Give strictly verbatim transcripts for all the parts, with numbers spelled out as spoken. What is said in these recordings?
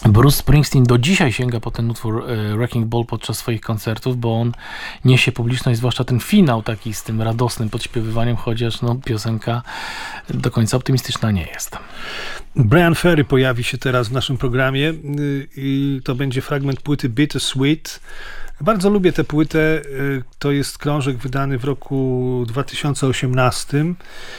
Bruce Springsteen do dzisiaj sięga po ten utwór Wrecking Ball podczas swoich koncertów, bo on niesie publiczność, zwłaszcza ten finał taki z tym radosnym podśpiewywaniem, chociaż no, piosenka do końca optymistyczna nie jest. Bryan Ferry pojawi się teraz w naszym programie i to będzie fragment płyty Bittersweet. Bardzo lubię tę płytę. To jest krążek wydany w roku dwa tysiące osiemnastym.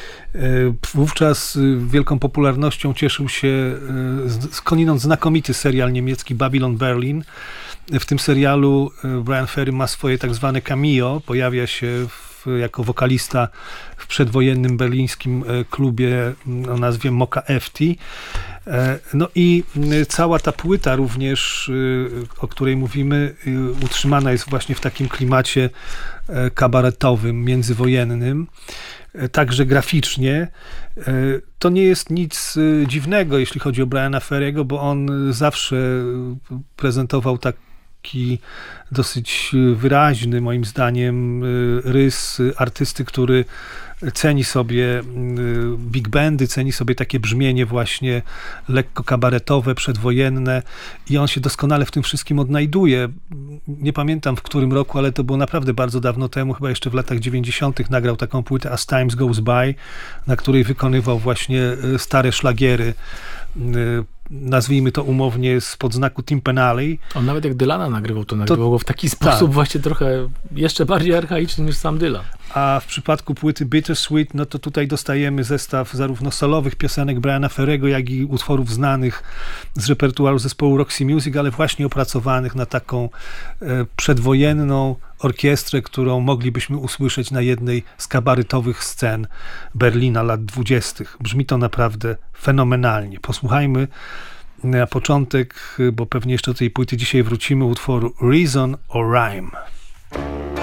Wówczas wielką popularnością cieszył się skądinąd znakomity serial niemiecki Babylon Berlin. W tym serialu Bryan Ferry ma swoje tak zwane cameo. Pojawia się w, jako wokalista w przedwojennym berlińskim klubie o nazwie Mocha F T. No i cała ta płyta również, o której mówimy, utrzymana jest właśnie w takim klimacie kabaretowym, międzywojennym. Także graficznie. To nie jest nic dziwnego, jeśli chodzi o Bryana Ferry'ego, bo on zawsze prezentował taki dosyć wyraźny, moim zdaniem, rys artysty, który ceni sobie big bandy, ceni sobie takie brzmienie właśnie lekko kabaretowe, przedwojenne i on się doskonale w tym wszystkim odnajduje. Nie pamiętam w którym roku, ale to było naprawdę bardzo dawno temu, chyba jeszcze w latach dziewięćdziesiątych nagrał taką płytę As Time Goes By, na której wykonywał właśnie stare szlagiery, nazwijmy to umownie, spod znaku Timpanali. On nawet jak Dylana nagrywał, to nagrywał go w taki sposób tak. właśnie trochę jeszcze bardziej archaiczny niż sam Dylan. A w przypadku płyty Bittersweet, no to tutaj dostajemy zestaw zarówno solowych piosenek Bryana Ferry'ego, jak i utworów znanych z repertuaru zespołu Roxy Music, ale właśnie opracowanych na taką e, przedwojenną orkiestrę, którą moglibyśmy usłyszeć na jednej z kabaretowych scen Berlina lat dwudziestych. Brzmi to naprawdę fenomenalnie. Posłuchajmy na początek, bo pewnie jeszcze do tej płyty dzisiaj wrócimy, utworu Reason or Rhyme.